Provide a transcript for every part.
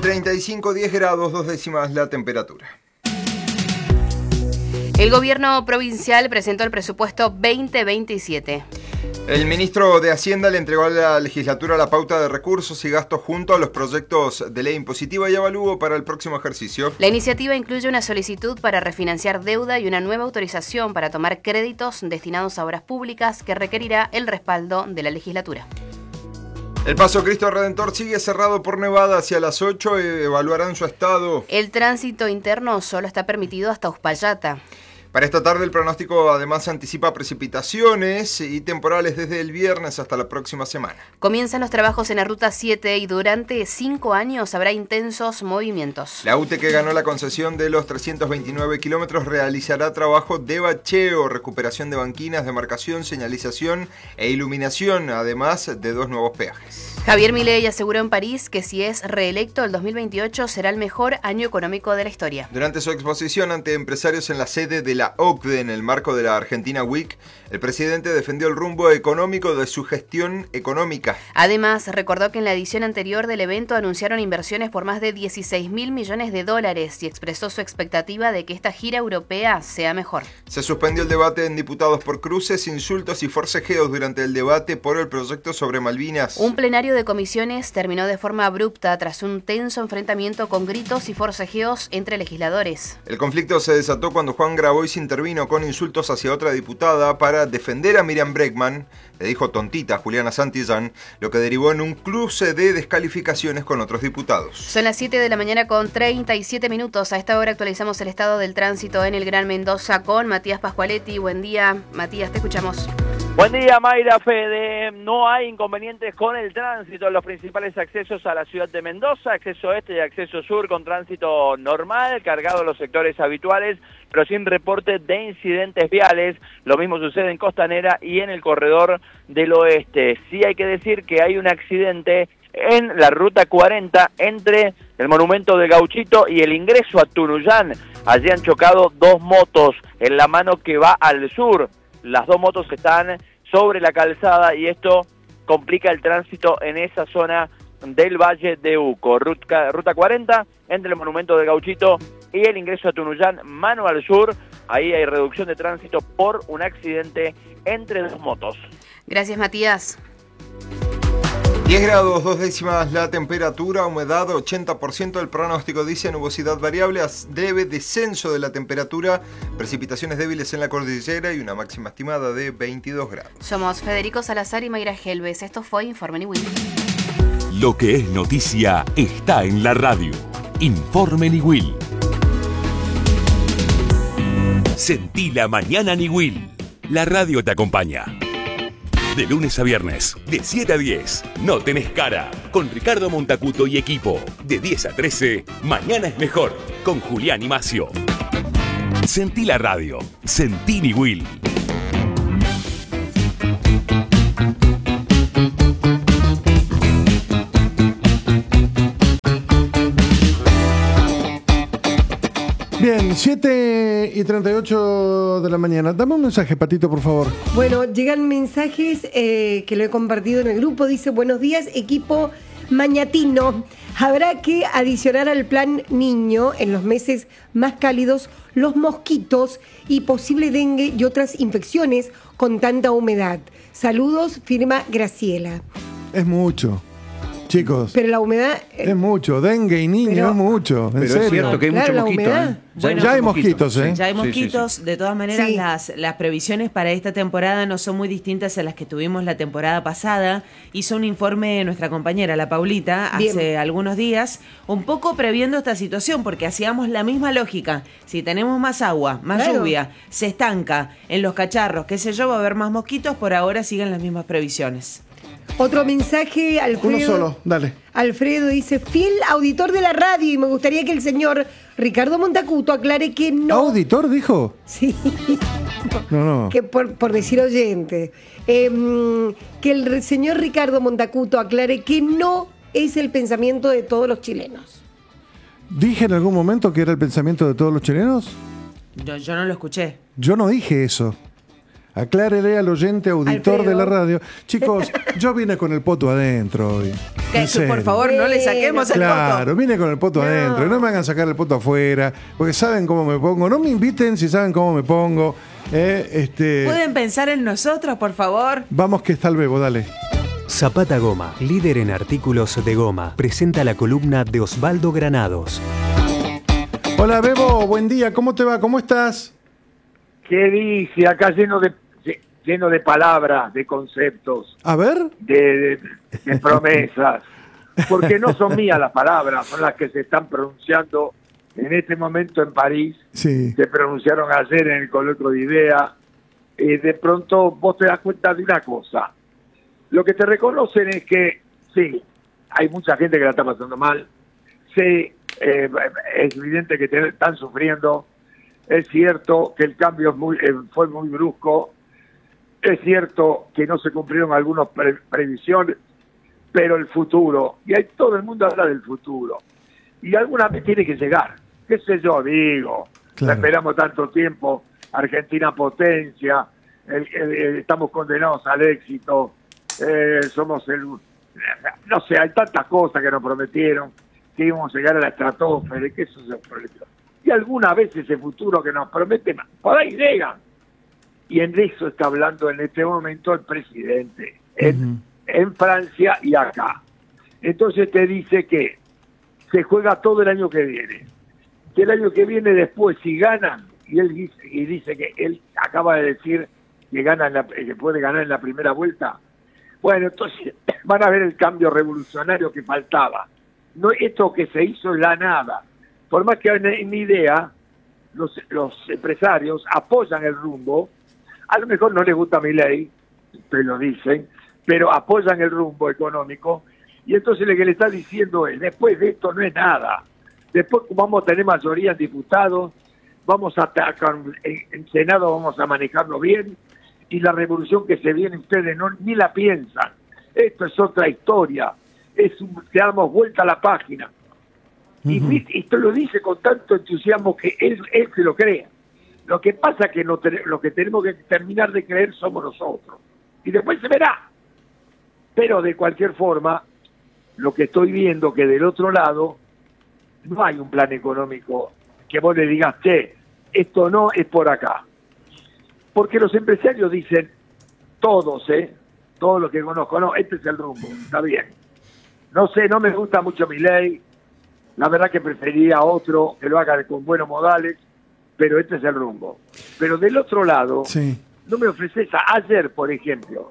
7:35, 10 grados, 2 décimas la temperatura. El gobierno provincial presentó el presupuesto 2027. El ministro de Hacienda le entregó a la legislatura la pauta de recursos y gastos junto a los proyectos de ley impositiva y avalúo para el próximo ejercicio. La iniciativa incluye una solicitud para refinanciar deuda y una nueva autorización para tomar créditos destinados a obras públicas que requerirá el respaldo de la legislatura. El Paso Cristo Redentor sigue cerrado por nevada hacia las 8. Evaluarán su estado. El tránsito interno solo está permitido hasta Uspallata. Para esta tarde el pronóstico además anticipa precipitaciones y temporales desde el viernes hasta la próxima semana. Comienzan los trabajos en la Ruta 7 y durante 5 años habrá intensos movimientos. La UTE, que ganó la concesión de los 329 kilómetros, realizará trabajo de bacheo, recuperación de banquinas, demarcación, señalización e iluminación, además de 2 nuevos peajes. Javier Milei aseguró en París que si es reelecto, el 2028 será el mejor año económico de la historia. Durante su exposición ante empresarios en la sede de la OCDE en el marco de la Argentina Week, el presidente defendió el rumbo económico de su gestión económica. Además, recordó que en la edición anterior del evento anunciaron inversiones por más de 16.000 millones de dólares y expresó su expectativa de que esta gira europea sea mejor. Se suspendió el debate en diputados por cruces, insultos y forcejeos durante el debate por el proyecto sobre Malvinas. Un plenario de comisiones terminó de forma abrupta tras un tenso enfrentamiento con gritos y forcejeos entre legisladores. El conflicto se desató cuando Juan Grabois intervino con insultos hacia otra diputada para defender a Miriam Bregman, le dijo tontita a Juliana Santillán, lo que derivó en un cruce de descalificaciones con otros diputados. Son las 7 de la mañana con 37 minutos. A esta hora actualizamos el estado del tránsito en el Gran Mendoza con Matías Pascualetti. Buen día, Matías, te escuchamos. Buen día, Mayra, Fede. No hay inconvenientes con el tránsito en los principales accesos a la ciudad de Mendoza, acceso este y acceso sur con tránsito normal, cargado en los sectores habituales, pero sin reporte de incidentes viales. Lo mismo sucede en Costanera y en el corredor del oeste. Sí hay que decir que hay un accidente en la ruta 40 entre el monumento del Gauchito y el ingreso a Tunuyán. Allí han chocado 2 motos en la mano que va al sur. Las 2 motos están sobre la calzada y esto complica el tránsito en esa zona del Valle de Uco. Ruta 40, entre el monumento del Gauchito y el ingreso a Tunuyán, mano al sur. Ahí hay reducción de tránsito por un accidente entre 2 motos. Gracias, Matías. 10 grados, 2 décimas la temperatura, humedad 80%, el pronóstico dice nubosidad variable, debe descenso de la temperatura, precipitaciones débiles en la cordillera y una máxima estimada de 22 grados. Somos Federico Salazar y Mayra Helves. Esto fue Informe Niwil. Lo que es noticia está en la radio. Informe Niwil. Sentí la mañana Niwil. La radio te acompaña. De lunes a viernes, de 7 a 10, No Tenés Cara, con Ricardo Montacuto y equipo. De 10 a 13, Mañana es Mejor, con Julián y Macio. Sentí la radio, sentí Niwil. Bien, 7:38 de la mañana. Dame un mensaje, Patito, por favor. Bueno, llegan mensajes que lo he compartido en el grupo. Dice, buenos días, equipo mañatino. Habrá que adicionar al plan niño en los meses más cálidos los mosquitos y posible dengue y otras infecciones con tanta humedad. Saludos, firma Graciela. Es mucho. Chicos, pero la humedad... es mucho, dengue y niño es mucho, en pero serio. es cierto que hay mucho mosquito. Bueno, ya hay mosquitos, ¿eh? Ya hay mosquitos, Sí. de todas maneras las previsiones para esta temporada no son muy distintas a las que tuvimos la temporada pasada. Hizo un informe nuestra compañera, la Paulita, hace algunos días, un poco previendo esta situación, porque hacíamos la misma lógica. Si tenemos más agua, más lluvia, se estanca en los cacharros, qué sé yo, va a haber más mosquitos, por ahora siguen las mismas previsiones. Otro mensaje, Alfredo. Uno solo, dale. Alfredo dice, fiel auditor de la radio y me gustaría que el señor Ricardo Montacuto aclare que no... ¿Auditor dijo? Sí. No. Que por decir oyente. Que el señor Ricardo Montacuto aclare que no es el pensamiento de todos los chilenos. ¿Dije en algún momento que era el pensamiento de todos los chilenos? Yo no lo escuché. Yo no dije eso. Aclárele al oyente auditor Alfredo. de la radio. Chicos, yo vine con el poto adentro hoy. Que, En serio. por favor, no le saquemos el Claro, voto. vine con el poto adentro. Y no me hagan sacar el poto afuera, porque saben cómo me pongo. No me inviten si saben cómo me pongo. ¿Pueden pensar en nosotros, por favor? Vamos que está el bebo, dale. Zapata Goma, líder en artículos de goma, presenta la columna de Osvaldo Granados. Hola, Bebo, buen día. ¿Cómo te va? ¿Cómo estás? ¿Qué dice? Acá lleno de palabras, de conceptos, A ver. de promesas. Porque no son mías las palabras, son las que se están pronunciando en este momento en París. Sí. Se pronunciaron ayer en el coloquio de idea. De pronto vos te das cuenta de una cosa. Lo que te reconocen es que, sí, hay mucha gente que la está pasando mal. Sí, es evidente que están sufriendo. Es cierto que el cambio fue muy brusco. Es cierto que no se cumplieron algunas previsiones, pero el futuro, y ahí todo el mundo habla del futuro, y alguna vez tiene que llegar. ¿Qué sé yo, digo? Claro. La esperamos tanto tiempo, Argentina potencia, estamos condenados al éxito, somos no sé, hay tantas cosas que nos prometieron, que íbamos a llegar a la estratosfera, que eso se prometió. Y alguna vez ese futuro que nos prometen, por ahí llegan. Y en eso está hablando en este momento el presidente, en Francia y acá. Entonces te dice que se juega todo el año que viene. Que el año que viene después, si ganan, y él dice que él acaba de decir que que puede ganar en la primera vuelta, bueno, entonces van a ver el cambio revolucionario que faltaba. No, esto que se hizo es la nada. Por más que en mi idea, los empresarios apoyan el rumbo. A lo mejor no les gusta Milei, te lo dicen, pero apoyan el rumbo económico, y entonces lo que le está diciendo es, después de esto no es nada. Después vamos a tener mayoría en diputados, en Senado vamos a manejarlo bien, y la revolución que se viene ustedes ni la piensan. Esto es otra historia, te damos vuelta a la página. Y esto lo dice con tanto entusiasmo que él se lo cree. Lo que pasa es que lo que tenemos que terminar de creer somos nosotros. Y después se verá. Pero de cualquier forma, lo que estoy viendo que del otro lado no hay un plan económico que vos le digas, che, esto no es por acá. Porque los empresarios dicen, todos los que conozco, no, este es el rumbo, está bien. No sé, no me gusta mucho Milei, la verdad que preferiría otro que lo haga con buenos modales, pero este es el rumbo. Pero del otro lado, Sí. no me ofreces ayer, por ejemplo,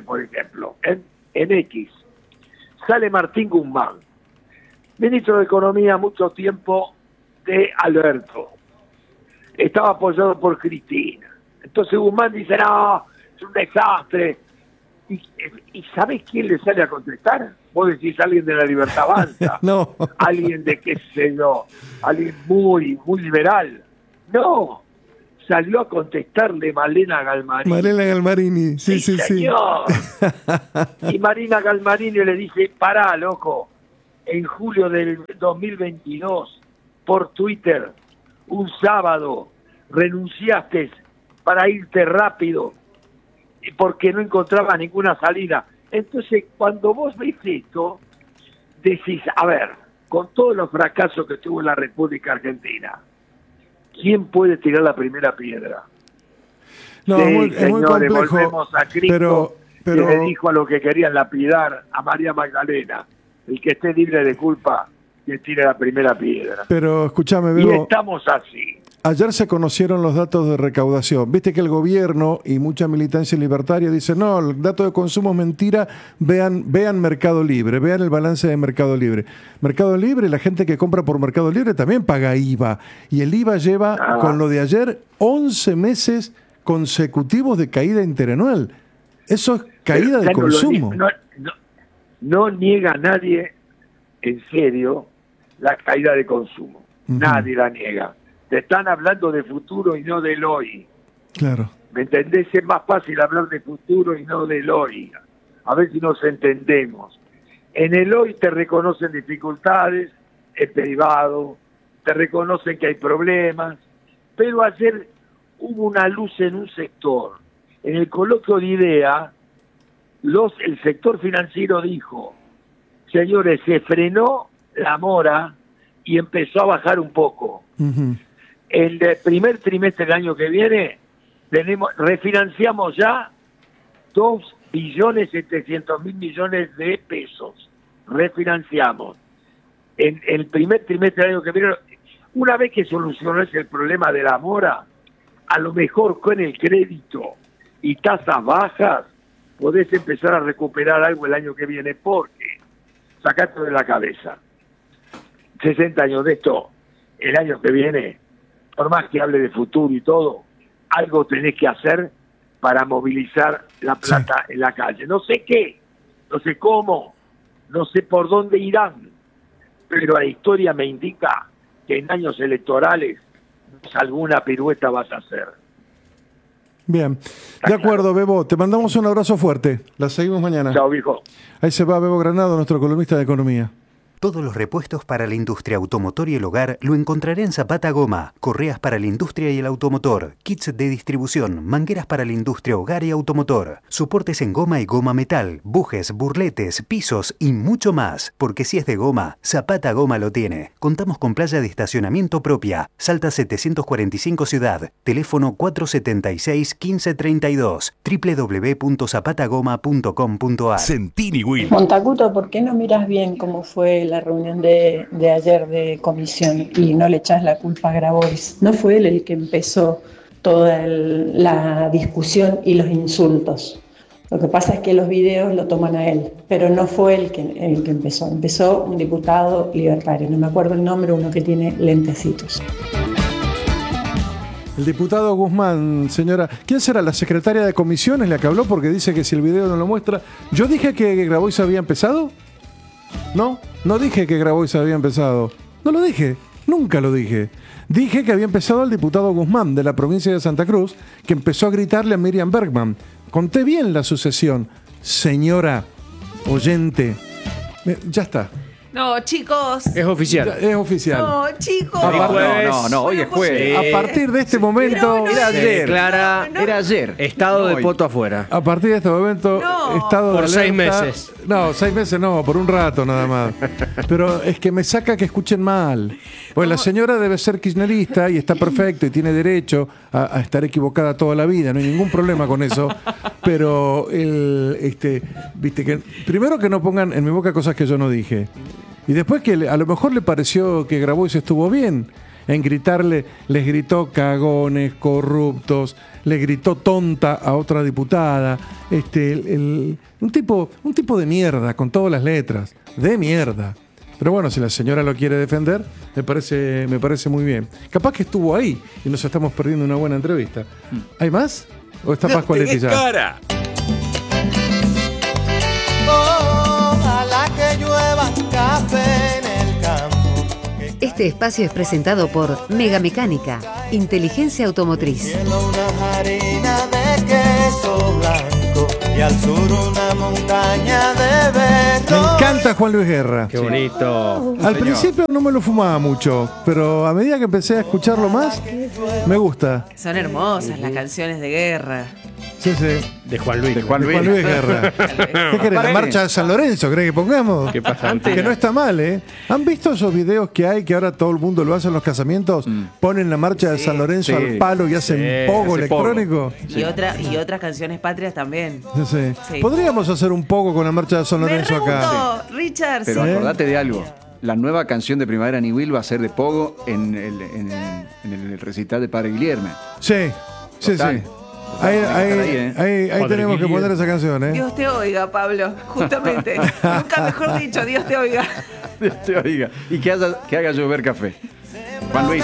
en X, sale Martín Guzmán, ministro de Economía mucho tiempo de Alberto. Estaba apoyado por Cristina. Entonces Guzmán dice, no, es un desastre. ¿Y sabés quién le sale a contestar? Vos decís alguien de la Libertad Avanza, No. alguien de qué sé yo, alguien muy, muy liberal. No, salió a contestarle Malena Galmarini. Malena Galmarini, sí. Señor. Y Marina Galmarini le dice, pará, loco, en julio del 2022, por Twitter, un sábado, renunciaste para irte rápido, porque no encontraba ninguna salida. Entonces, cuando vos ves esto, decís, a ver, con todos los fracasos que tuvo la República Argentina, ¿quién puede tirar la primera piedra? No, Sí, es muy señores, complejo. volvemos a Cristo, Pero que le dijo a los que querían lapidar a María Magdalena, el que esté libre de culpa, que tire la primera piedra. Pero escúchame, Y Bebo. estamos así. Ayer se conocieron los datos de recaudación. Viste que el gobierno y mucha militancia libertaria dicen, no, el dato de consumo es mentira, vean Mercado Libre, vean el balance de Mercado Libre. Mercado Libre, la gente que compra por Mercado Libre también paga IVA. Y el IVA lleva, con lo de ayer, 11 meses consecutivos de caída interanual. Eso es caída de consumo. No niega nadie, en serio, la caída de consumo. Nadie la niega. Te están hablando de futuro y no del hoy. Claro. ¿Me entendés? Es más fácil hablar de futuro y no del hoy. A ver si nos entendemos. En el hoy te reconocen dificultades, el privado, te reconocen que hay problemas, pero ayer hubo una luz en un sector en el coloquio de idea, el sector financiero dijo, señores, se frenó la mora y empezó a bajar un poco. Uh-huh. En el primer trimestre del año que viene, refinanciamos ya 2.700.000 millones de pesos. Refinanciamos. En el primer trimestre del año que viene, una vez que solucionó el problema de la mora, a lo mejor con el crédito y tasas bajas, podés empezar a recuperar algo el año que viene, porque, sacate de la cabeza, 60 años de esto, el año que viene, por más que hable de futuro y todo, algo tenés que hacer para movilizar la plata en la calle. No sé qué, no sé cómo, no sé por dónde irán, pero la historia me indica que en años electorales alguna pirueta vas a hacer. Bien, de acuerdo, Bebo, te mandamos un abrazo fuerte. La seguimos mañana. Chao, viejo. Ahí se va Bebo Granado, nuestro columnista de economía. Todos los repuestos para la industria automotor y el hogar lo encontraré en Zapata Goma. Correas para la industria y el automotor, kits de distribución, mangueras para la industria, hogar y automotor, soportes en goma y goma metal, bujes, burletes, pisos y mucho más. Porque si es de goma, Zapata Goma lo tiene. Contamos con playa de estacionamiento propia. Salta 745 Ciudad. Teléfono 476-1532. www.zapatagoma.com.ar. Sentí Niwil. Montacuto, ¿por qué no miras bien cómo fue la reunión de ayer de comisión y no le echás la culpa a Grabois? No fue él el que empezó toda la discusión y los insultos. Lo que pasa es que los videos lo toman a él, pero no fue el que empezó. Empezó un diputado libertario, no me acuerdo el nombre, uno que tiene lentecitos. El diputado Guzmán, señora, ¿quién será? ¿La secretaria de comisiones la que habló? Porque dice que si el video no lo muestra... ¿Yo dije que Grabois había empezado? No dije que Grabois había empezado. No lo dije, nunca lo dije. Dije que había empezado el diputado Guzmán de la provincia de Santa Cruz, que empezó a gritarle a Miriam Bergman. Conté bien la sucesión, señora oyente. Ya está. No, chicos. Es oficial. Es oficial. No, chicos. No, hoy es jueves. A partir de este momento... Era ayer. Era ayer. Estado de poto afuera. A partir de este momento, estado de por alerta. 6 meses. No, 6 meses no, por un rato nada más. Pero es que me saca que escuchen mal. Pues la señora debe ser kirchnerista y está perfecto y tiene derecho a estar equivocada toda la vida, no hay ningún problema con eso. Pero viste que primero que no pongan en mi boca cosas que yo no dije. Y después que a lo mejor le pareció que Grabois estuvo bien en gritarle, les gritó cagones, corruptos, le gritó tonta a otra diputada, un tipo de mierda, con todas las letras, de mierda. Pero bueno, si la señora lo quiere defender, me parece muy bien. Capaz que estuvo ahí y nos estamos perdiendo una buena entrevista. ¿Hay más? ¿O está Pascualetti ya? Cara. Ojalá que llueva café en el campo. Este espacio es presentado por Mega Mecánica, inteligencia automotriz. Cielo, una harina de queso blanco y al sur una montaña de berro. Me encanta Juan Luis Guerra. Qué bonito. Al principio no me lo fumaba mucho, pero a medida que empecé a escucharlo más, me gusta. Son hermosas las canciones de guerra. Sí. De Juan Luis. De Juan Luis Guerra. ¿Qué querés? ¿La marcha de San Lorenzo? ¿Cree que pongamos? ¿Qué pasa? Que no está mal, ¿eh? ¿Han visto esos videos que hay que ahora todo el mundo lo hace en los casamientos? Ponen la marcha de San Lorenzo al palo y hacen pogo electrónico. Y otras canciones patrias también. Sí. Podríamos hacer un poco con la marcha de San Lorenzo acá. Richard. Pero acordate de algo. La nueva canción de Primavera Niwil va a ser de pogo en el recital de Padre Guillermo. Sí. Ahí tenemos que poner esa canción, ¿eh? Dios te oiga, Pablo, justamente. Nunca mejor dicho, Dios te oiga. Dios te oiga. Y que haga llover café. Juan Luis.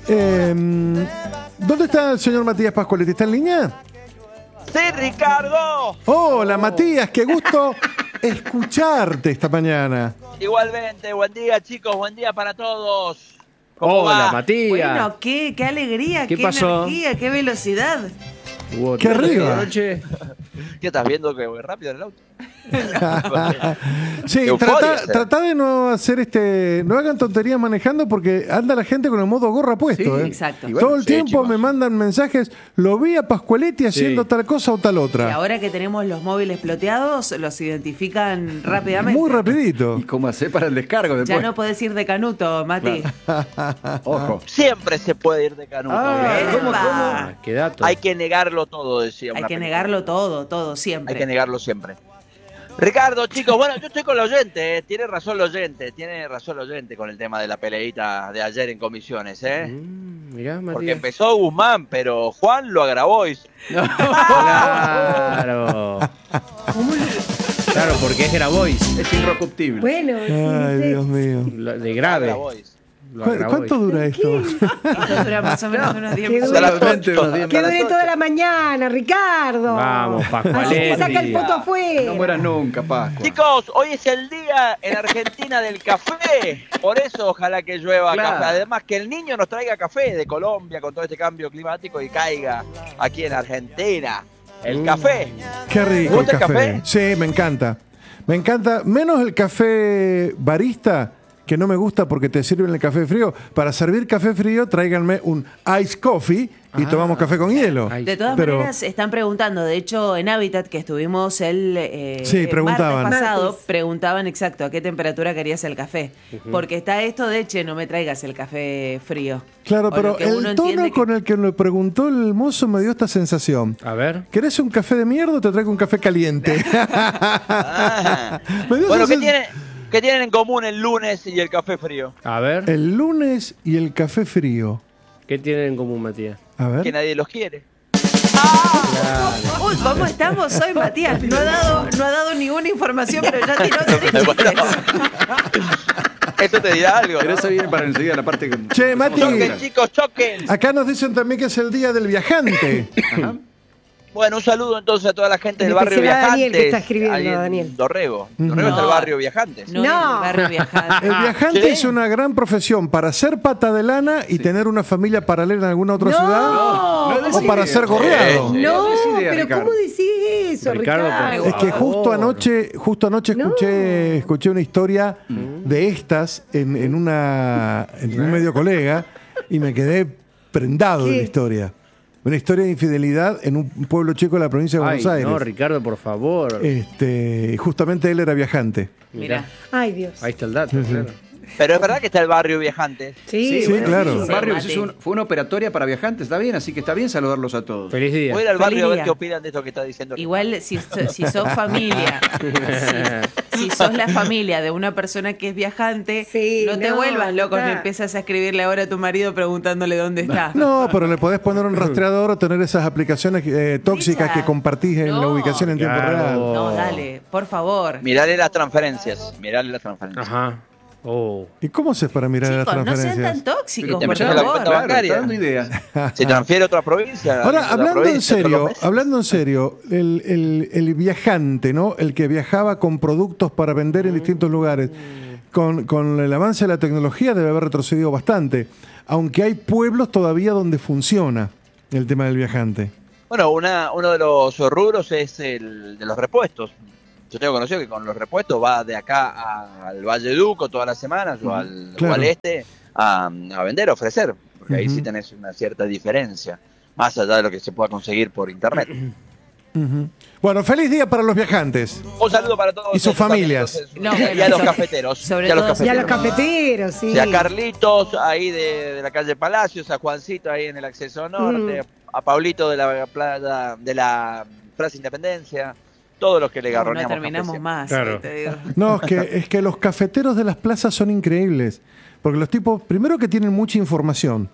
¿Dónde está el señor Matías Pascualetti? ¿Está en línea? ¡Sí, Ricardo! Hola, Matías, qué gusto escucharte esta mañana. Igualmente, buen día, chicos, buen día para todos. Hola, Matías. Bueno, qué alegría, qué pasó? energía, qué velocidad. ¡Qué arriba! ¿Qué estás viendo que voy rápido en el auto? Sí, trata de no hacer no hagan tonterías manejando porque anda la gente con el modo gorra puesto. Sí, exacto. Bueno, todo el tiempo chicos, me mandan mensajes, lo vi a Pascualetti haciendo tal cosa o tal otra. Y ahora que tenemos los móviles ploteados, los identifican rápidamente. Muy rapidito. ¿Y cómo hacer para el descargo después? Ya no podés ir de canuto, Mati. Claro. Ojo. Siempre se puede ir de canuto. ¿Cómo? Qué dato. Hay que negarlo todo, decía Hay una que película. negarlo todo, siempre. Hay que negarlo siempre. Ricardo, chicos, bueno, yo estoy con el oyente, tiene razón el oyente con el tema de la peleita de ayer en comisiones, Mirá, Matías. Porque empezó Guzmán, pero Juan lo agravó. Claro. Claro, porque es Grabois. Es irrecuptible. Bueno, Ay, Dios mío. De grave. Grabois. ¿Cuánto dura esto? Esto dura más o menos unos 10 minutos. Que dure toda la mañana, Ricardo. Vamos, Pascualetti. Así que saca el poto afuera. No mueras nunca, Pascua. Chicos, hoy es el día en Argentina del café, por eso ojalá que llueva café. Además que el niño nos traiga café de Colombia con todo este cambio climático y caiga aquí en Argentina. El café. Qué rico el café. Sí, me encanta. Me encanta, menos el café barista, que no me gusta porque te sirven el café frío. Para servir café frío, tráiganme un ice coffee y tomamos café con hielo. De todas maneras, están preguntando. De hecho, en Hábitat, que estuvimos el preguntaban. martes pasado, preguntaban exacto a qué temperatura querías el café. Porque está esto de, no me traigas el café frío. Claro, pero el tono con el que me preguntó el mozo me dio esta sensación. A ver. ¿Querés un café de mierda o te traigo un café caliente? Bueno, ¿qué tienen en común el lunes y el café frío? A ver. El lunes y el café frío. ¿Qué tienen en común, Matías? A ver. Que nadie los quiere. Uy, ¿cómo estamos hoy, Matías? No ha dado ninguna información, pero ya tiró Esto te dirá algo. Pero eso viene para enseguida la parte que... Che, Mati. Choquen, chicos, choquen. Acá nos dicen también que es el día del viajante. Ajá. Bueno, un saludo entonces a toda la gente del En barrio especial a Viajantes. Daniel, que está escribiendo, ahí en Daniel. Dorrego. Dorrego está el barrio Viajantes. No. El barrio Viajante. El viajante ¿Sí? es una gran profesión para ser pata de lana y tener una familia paralela en alguna otra ciudad. O para ser gorreado. No, des idea, pero Ricardo. ¿cómo decís eso, Ricardo, Ricardo? Es que justo anoche escuché una historia de estas en un medio colega y me quedé prendado de la historia. Una historia de infidelidad en un pueblo chico de la provincia de Buenos Aires. No, Ricardo, por favor. Justamente él era viajante. Mirá. Ay, Dios. Ahí está el dato, claro. Pero es verdad que está el barrio Viajantes. Sí, bueno, claro. Un barrio que fue una operatoria para viajantes, está bien, así que está bien saludarlos a todos. Feliz día. Voy a ir al barrio a ver día. qué opinan de esto que está diciendo. Igual, si sos familia, si sos la familia de una persona que es viajante, no te vuelvas loco, no empiezas a escribirle ahora a tu marido preguntándole dónde está. No, pero le podés poner un rastreador o tener esas aplicaciones tóxicas que compartís en la ubicación en tiempo real. No, dale, por favor. Mirarle las transferencias. Ajá. Oh. ¿Y cómo haces para mirar las Chicos, no transferencias? sean tan tóxicos, Te por metes en la favor. cuenta bancaria. Está dando ideas. Se transfiere a otra provincia. Ahora, a otra provincia, todos los meses. hablando en serio, el viajante, ¿no? El que viajaba con productos para vender en distintos lugares, con el avance de la tecnología debe haber retrocedido bastante, aunque hay pueblos todavía donde funciona el tema del viajante. Bueno, uno de los rubros es el de los repuestos. Yo tengo conocido que con los repuestos va de acá al Valle Duco todas las semanas o al este a vender, a ofrecer, porque ahí sí tenés una cierta diferencia, más allá de lo que se pueda conseguir por internet. Bueno, feliz día para los viajantes. Un saludo para todos. Y sus familias. Y a los cafeteros. Sobre todo a los cafeteros, sí. Y a Carlitos, ahí de la calle Palacios, a Juancito, ahí en el acceso norte, a Paulito de la Plaza Independencia. Todos los que le garroneamos. No terminamos más. Claro. Te digo. No, es que los cafeteros de las plazas son increíbles. Porque los tipos, primero que tienen mucha información.